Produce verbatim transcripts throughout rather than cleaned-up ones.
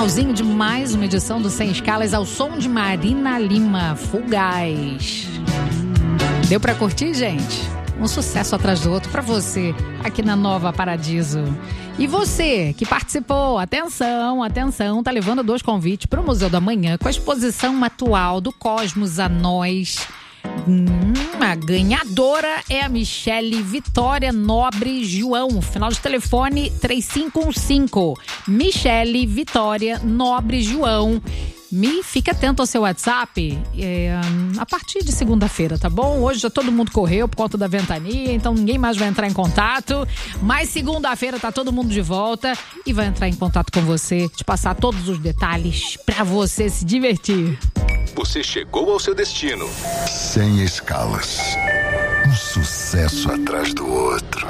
Finalzinho de mais uma edição do Sem Escalas ao som de Marina Lima, Full Gás. Deu pra curtir, gente? Um sucesso atrás do outro pra você aqui na Nova Paradiso. E você que participou, atenção, atenção, tá levando dois convites pro Museu da Manhã com a exposição atual do Cosmos a Nós. Hum, a ganhadora é a Michele Vitória Nobre João. Final de telefone três cinco um cinco. Michele Vitória Nobre João. Me fique atento ao seu WhatsApp é, a partir de segunda-feira, tá bom? Hoje já todo mundo correu por conta da ventania, então ninguém mais vai entrar em contato. Mas segunda-feira tá todo mundo de volta e vai entrar em contato com você, te passar todos os detalhes pra você se divertir. Você chegou ao seu destino. Sem escalas. Um sucesso atrás do outro.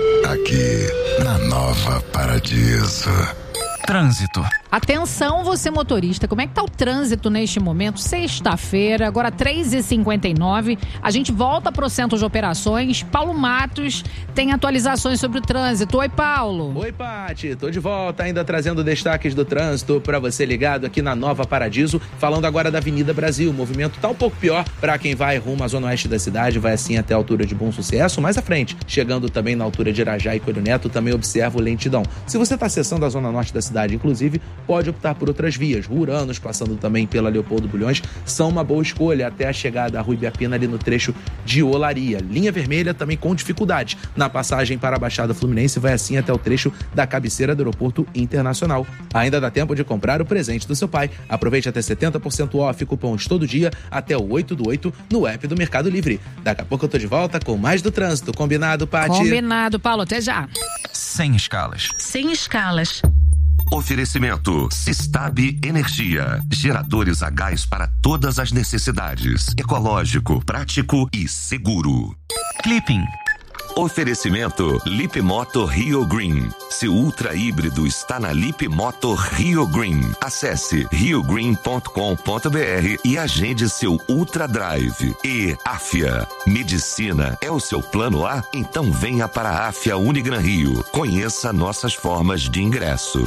Aqui na Nova Paradiso. Trânsito. Atenção, você motorista, como é que tá o trânsito neste momento? Sexta-feira, agora três e cinquenta e nove, a gente volta pro centro de operações. Paulo Matos tem atualizações sobre o trânsito. Oi, Paulo. Oi, Pati, tô de volta, ainda trazendo destaques do trânsito para você ligado aqui na Nova Paradiso, falando agora da Avenida Brasil. O movimento tá um pouco pior para quem vai rumo à zona oeste da cidade, vai assim até a altura de Bom Sucesso, mais à frente, chegando também na altura de Irajá e Coelho Neto, também observo lentidão. Se você tá acessando a zona norte da cidade, inclusive, pode optar por outras vias. Ruranos, passando também pela Leopoldo Bulhões, são uma boa escolha até a chegada à Rui Biapina ali no trecho de Olaria. Linha vermelha também com dificuldade. Na passagem para a Baixada Fluminense, vai assim até o trecho da cabeceira do Aeroporto Internacional. Ainda dá tempo de comprar o presente do seu pai. Aproveite até setenta por cento off, cupons todo dia, até o oito do oito no app do Mercado Livre. Daqui a pouco eu tô de volta com mais do trânsito. Combinado, Paty? Combinado, Paulo. Até já. Sem escalas. Sem escalas. Oferecimento Sistab Energia. Geradores a gás para todas as necessidades. Ecológico, prático e seguro. Clipping. Oferecimento Lip Moto Rio Green. Seu ultra híbrido está na Lip Moto Rio Green. Acesse rio green ponto com ponto b r e agende seu Ultra Drive. E Afia. Medicina é o seu plano A? Então venha para a Afia Unigran Rio. Conheça nossas formas de ingresso.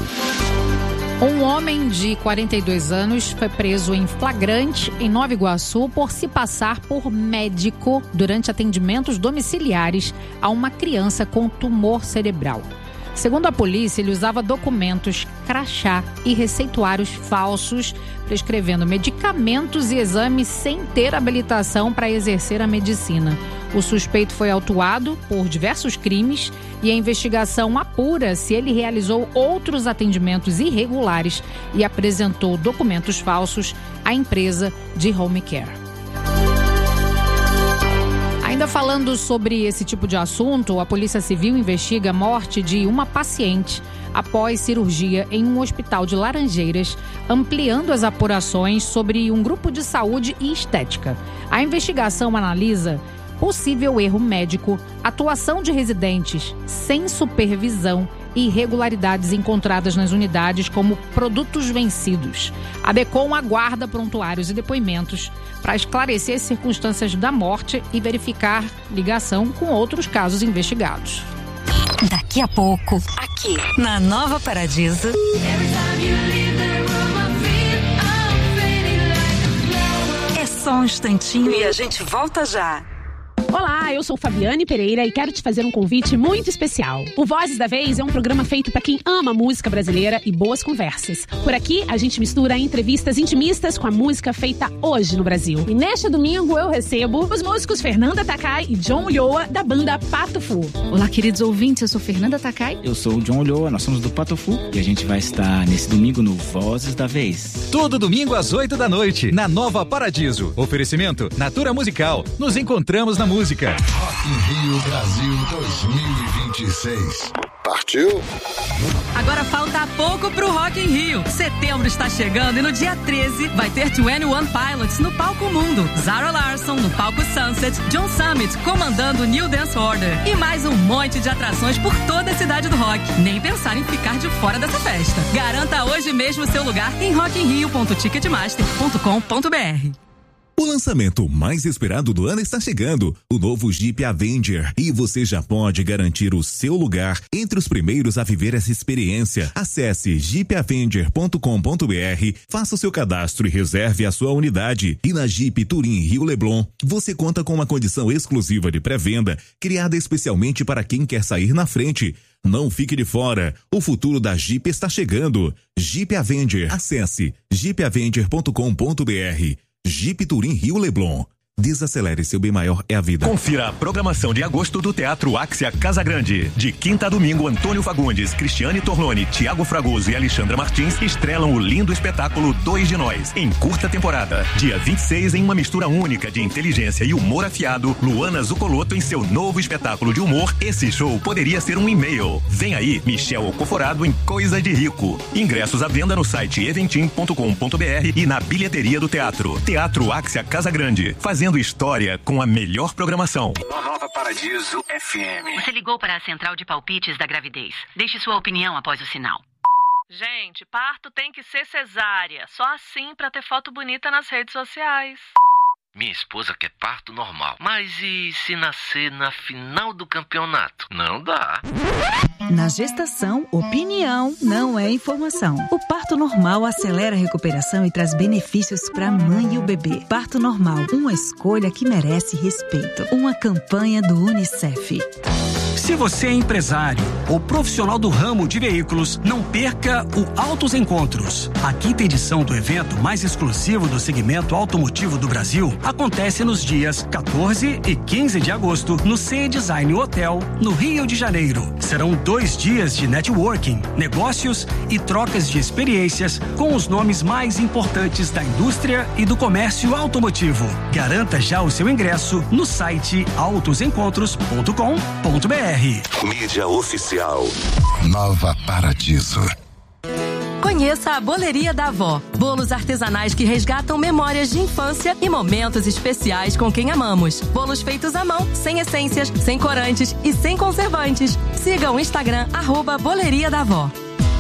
Um homem de quarenta e dois anos foi preso em flagrante em Nova Iguaçu por se passar por médico durante atendimentos domiciliares a uma criança com tumor cerebral. Segundo a polícia, ele usava documentos, crachá e receituários falsos, prescrevendo medicamentos e exames sem ter habilitação para exercer a medicina. O suspeito foi autuado por diversos crimes e a investigação apura se ele realizou outros atendimentos irregulares e apresentou documentos falsos à empresa de home care. Ainda falando sobre esse tipo de assunto, a Polícia Civil investiga a morte de uma paciente após cirurgia em um hospital de Laranjeiras, ampliando as apurações sobre um grupo de saúde e estética. A investigação analisa possível erro médico, atuação de residentes sem supervisão e irregularidades encontradas nas unidades como produtos vencidos. A DECOM aguarda prontuários e depoimentos para esclarecer as circunstâncias da morte e verificar ligação com outros casos investigados. Daqui a pouco, aqui na Nova Paradiso. É só um instantinho e a gente volta já. Olá, eu sou Fabiane Pereira e quero te fazer um convite muito especial. O Vozes da Vez é um programa feito para quem ama música brasileira e boas conversas. Por aqui, a gente mistura entrevistas intimistas com a música feita hoje no Brasil. E neste domingo eu recebo os músicos Fernanda Takai e John Ulloa, da banda Pato Fu. Olá, queridos ouvintes, eu sou Fernanda Takai. Eu sou o John Ulloa, nós somos do Pato Fu e a gente vai estar nesse domingo no Vozes da Vez. Todo domingo às oito da noite, na Nova Paradiso. Oferecimento Natura Musical. Nos encontramos na música. Rock in Rio Brasil dois mil e vinte e seis. Partiu? Agora falta pouco pro Rock in Rio. Setembro está chegando e no dia treze vai ter vinte e um Pilots no palco Mundo, Zara Larsson no palco Sunset, John Summit comandando o New Dance Order e mais um monte de atrações por toda a cidade do rock. Nem pensar em ficar de fora dessa festa. Garanta hoje mesmo seu lugar em rock in rio ponto ticketmaster ponto com ponto b r. O lançamento mais esperado do ano está chegando, o novo Jeep Avenger, e você já pode garantir o seu lugar entre os primeiros a viver essa experiência. Acesse jeep avenger ponto com ponto b r, faça o seu cadastro e reserve a sua unidade. E na Jeep Touring Rio Leblon, você conta com uma condição exclusiva de pré-venda, criada especialmente para quem quer sair na frente. Não fique de fora, o futuro da Jeep está chegando. Jeep Avenger, acesse jeep avenger ponto com ponto b r. Jeep Touring Rio Leblon. Desacelere, seu bem maior é a vida. Confira a programação de agosto do Teatro Axia Casa Grande. De quinta a domingo, Antônio Fagundes, Cristiane Torloni, Tiago Fragoso e Alexandra Martins estrelam o lindo espetáculo Dois de Nós, em curta temporada. Dia vinte e seis, em uma mistura única de inteligência e humor afiado, Luana Zucoloto em seu novo espetáculo de humor Esse Show Poderia Ser um E-mail. Vem aí, Michel Ocoforado em Coisa de Rico. Ingressos à venda no site eventim ponto com ponto b r e na bilheteria do teatro. Teatro Axia Casa Grande, fazendo história com a melhor programação. Nova Paradiso F M. Você ligou para a central de palpites da gravidez. Deixe sua opinião após o sinal. Gente, parto tem que ser cesárea. Só assim pra ter foto bonita nas redes sociais. Minha esposa quer parto normal. Mas e se nascer na final do campeonato? Não dá. Na gestação, opinião não é informação. O parto normal acelera a recuperação e traz benefícios para a mãe e o bebê. Parto normal, uma escolha que merece respeito. Uma campanha do Unicef. Se você é empresário ou profissional do ramo de veículos, não perca o Autos Encontros. A quinta edição do evento mais exclusivo do segmento automotivo do Brasil acontece nos dias quatorze e quinze de agosto no C E Design Hotel, no Rio de Janeiro. Serão dois dias de networking, negócios e trocas de experiências com os nomes mais importantes da indústria e do comércio automotivo. Garanta já o seu ingresso no site autos encontros ponto com ponto b r. Mídia oficial. Nova Paradiso. Conheça a Boleria da Avó. Bolos artesanais que resgatam memórias de infância e momentos especiais com quem amamos. Bolos feitos à mão, sem essências, sem corantes e sem conservantes. Siga o Instagram, arroba Boleria da Avó.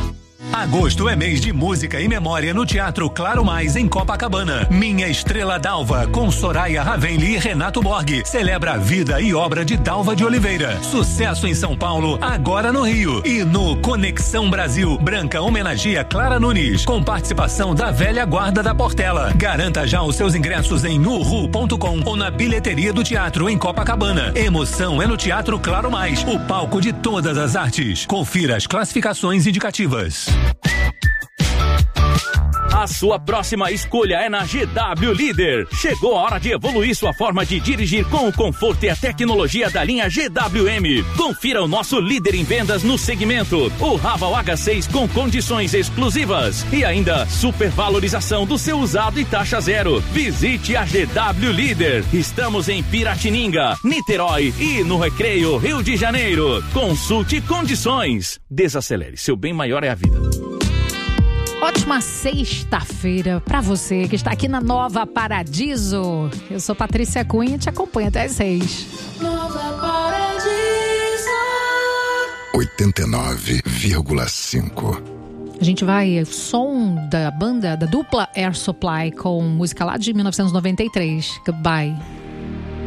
Agosto é mês de música e memória no Teatro Claro Mais, em Copacabana. Minha Estrela d'Alva, com Soraya Ravenli e Renato Borghi, celebra a vida e obra de Dalva de Oliveira. Sucesso em São Paulo, agora no Rio. E no Conexão Brasil, Branca homenageia Clara Nunes, com participação da velha guarda da Portela. Garanta já os seus ingressos em uhu ponto com ou na bilheteria do teatro em Copacabana. Emoção é no Teatro Claro Mais, o palco de todas as artes. Confira as classificações indicativas. A sua próxima escolha é na G W Líder. Chegou a hora de evoluir sua forma de dirigir com o conforto e a tecnologia da linha G W M. Confira o nosso líder em vendas no segmento, o Raval H seis com condições exclusivas e ainda supervalorização do seu usado e taxa zero. Visite a G W Líder. Estamos em Piratininga, Niterói e no Recreio, Rio de Janeiro. Consulte condições. Desacelere, seu bem maior é a vida. Ótima sexta-feira pra você que está aqui na Nova Paradiso. Eu sou Patrícia Cunha e te acompanho até às seis. Nova Paradiso oitenta e nove vírgula cinco. A gente vai, o som da banda, da dupla Air Supply com música lá de mil novecentos e noventa e três, Goodbye.